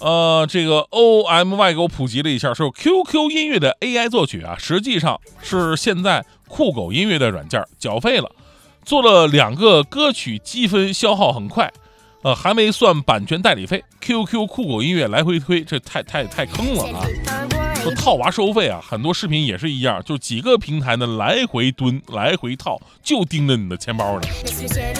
这个 OMY 给我普及了一下，说 QQ 音乐的 AI 作曲啊，实际上是现在酷狗音乐的软件缴费了，做了2个歌曲，积分消耗很快，还没算版权代理费。QQ 酷狗音乐来回推，这太坑了啊！说套娃收费啊，很多视频也是一样，就几个平台的来回蹲、来回套，就盯着你的钱包呢。